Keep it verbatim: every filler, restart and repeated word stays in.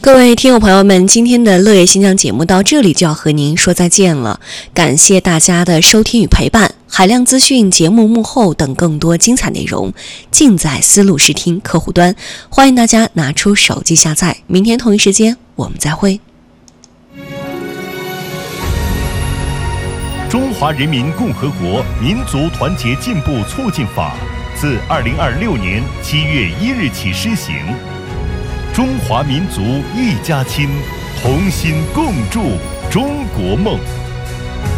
各位听友朋友们，今天的乐业新疆节目到这里就要和您说再见了，感谢大家的收听与陪伴。海量资讯、节目幕后等更多精彩内容，尽在思路视听客户端，欢迎大家拿出手机下载。明天同一时间我们再会。 中华人民共和国民族团结进步促进法自二零二六年七月一日起施行。中华民族一家亲，同心共筑中国梦。